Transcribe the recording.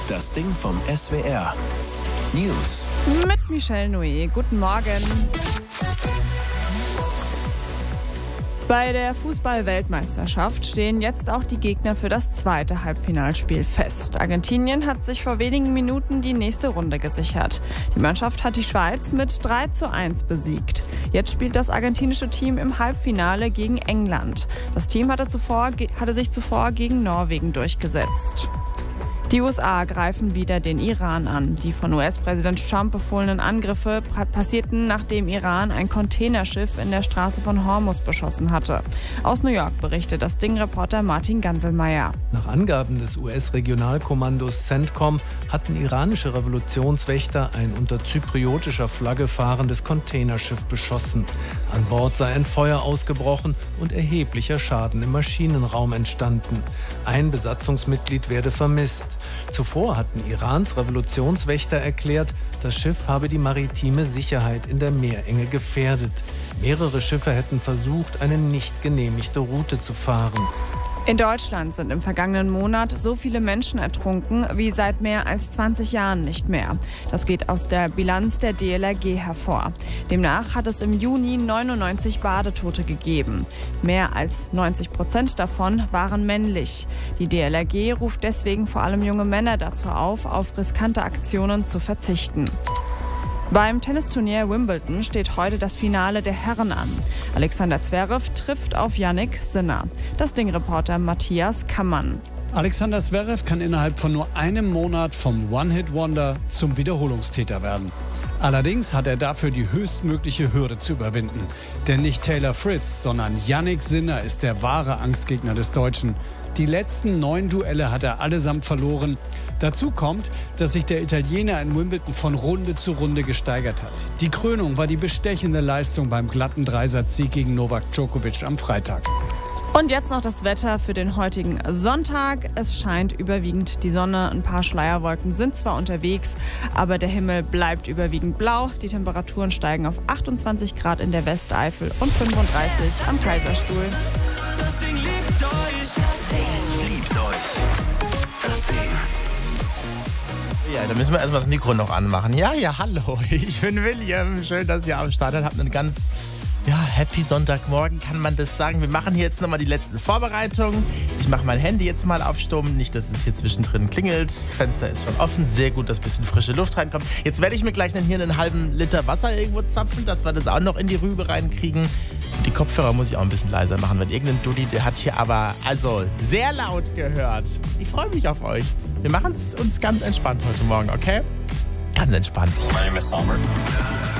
Das Ding vom SWR. News. Mit Michelle Noé. Guten Morgen. Bei der Fußball-Weltmeisterschaft stehen jetzt auch die Gegner für das zweite Halbfinalspiel fest. Argentinien hat sich vor wenigen Minuten die nächste Runde gesichert. Die Mannschaft hat die Schweiz mit 3:1 besiegt. Jetzt spielt das argentinische Team im Halbfinale gegen England. Das Team hatte sich zuvor gegen Norwegen durchgesetzt. Die USA greifen wieder den Iran an. Die von US-Präsident Trump befohlenen Angriffe passierten, nachdem Iran ein Containerschiff in der Straße von Hormuz beschossen hatte. Aus New York berichtet das Ding-Reporter Martin Ganselmeier. Nach Angaben des US-Regionalkommandos CENTCOM hatten iranische Revolutionswächter ein unter zypriotischer Flagge fahrendes Containerschiff beschossen. An Bord sei ein Feuer ausgebrochen und erheblicher Schaden im Maschinenraum entstanden. Ein Besatzungsmitglied werde vermisst. Zuvor hatten Irans Revolutionswächter erklärt, das Schiff habe die maritime Sicherheit in der Meerenge gefährdet. Mehrere Schiffe hätten versucht, eine nicht genehmigte Route zu fahren. In Deutschland sind im vergangenen Monat so viele Menschen ertrunken wie seit mehr als 20 Jahren nicht mehr. Das geht aus der Bilanz der DLRG hervor. Demnach hat es im Juni 99 Badetote gegeben. Mehr als 90% davon waren männlich. Die DLRG ruft deswegen vor allem junge Männer dazu auf riskante Aktionen zu verzichten. Beim Tennisturnier Wimbledon steht heute das Finale der Herren an. Alexander Zverev trifft auf Jannik Sinner. Das Ding-Reporter Matthias Kammann. Alexander Zverev kann innerhalb von nur einem Monat vom One-Hit-Wonder zum Wiederholungstäter werden. Allerdings hat er dafür die höchstmögliche Hürde zu überwinden. Denn nicht Taylor Fritz, sondern Jannik Sinner ist der wahre Angstgegner des Deutschen. Die letzten 9 Duelle hat er allesamt verloren. Dazu kommt, dass sich der Italiener in Wimbledon von Runde zu Runde gesteigert hat. Die Krönung war die bestechende Leistung beim glatten Dreisatzsieg gegen Novak Djokovic am Freitag. Und jetzt noch das Wetter für den heutigen Sonntag. Es scheint überwiegend die Sonne. Ein paar Schleierwolken sind zwar unterwegs, aber der Himmel bleibt überwiegend blau. Die Temperaturen steigen auf 28 Grad in der Westeifel und 35 am Kaiserstuhl. Das Ding liebt euch. Das Ding liebt euch. Das Ding. Ja, da müssen wir erstmal das Mikro noch anmachen. Ja, hallo, ich bin William. Schön, dass ihr am Start seid. Habt einen ganz happy Sonntagmorgen, kann man das sagen. Wir machen hier jetzt nochmal die letzten Vorbereitungen. Ich mache mein Handy jetzt mal auf Stumm, nicht, dass es hier zwischendrin klingelt. Das Fenster ist schon offen, sehr gut, dass ein bisschen frische Luft reinkommt. Jetzt werde ich mir gleich hier einen halben Liter Wasser irgendwo zapfen, dass wir das auch noch in die Rübe reinkriegen. Und die Kopfhörer muss ich auch ein bisschen leiser machen, weil irgendein Dulli, der hat hier aber sehr laut gehört. Ich freue mich auf euch. Wir machen es uns ganz entspannt heute Morgen, okay? Ganz entspannt. My name is Sommer.